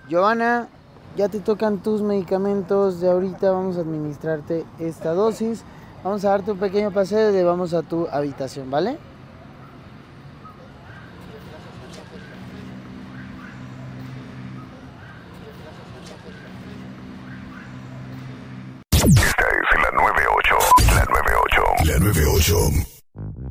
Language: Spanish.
Giovanna, ya te tocan tus medicamentos de ahorita, vamos a administrarte esta dosis. Vamos a darte un pequeño paseo y te vamos a tu habitación, ¿vale? Esta es la 98. La 98. La 98.